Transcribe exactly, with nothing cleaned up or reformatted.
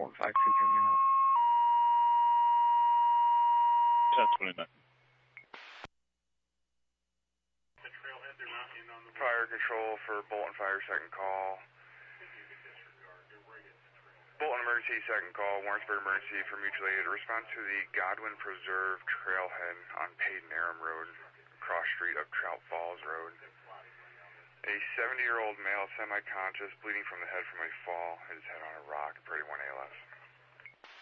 Bolton five two, can you help? ten twenty-nine. Fire control for Bolton Fire, second call. Bolton emergency, second call. Warrensburg emergency for mutual aid. Response to the Godwin Preserve trailhead on Peyton Aram Road, cross street of Trout Falls Road. A seventy-year-old male, semi-conscious, bleeding from the head from a fall, his head on a rock, thirty-one A L S.